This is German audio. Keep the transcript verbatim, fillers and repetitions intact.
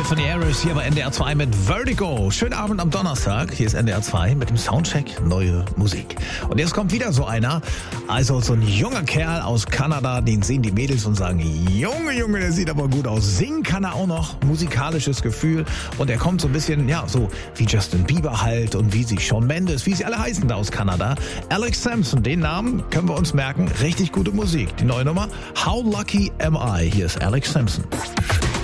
Anthony Harris hier bei N D R zwei mit Vertigo. Schönen Abend am Donnerstag. Hier ist N D R zwei mit dem Soundcheck Neue Musik. Und jetzt kommt wieder so einer, also so ein junger Kerl aus Kanada, den sehen die Mädels und sagen, Junge, Junge, der sieht aber gut aus. Singen kann er auch noch, musikalisches Gefühl. Und er kommt so ein bisschen, ja, so wie Justin Bieber halt und wie sie Shawn Mendes, wie sie alle heißen da aus Kanada. Alex Sampson, den Namen können wir uns merken. Richtig gute Musik. Die neue Nummer, How Lucky Am I? Hier ist Alex Sampson.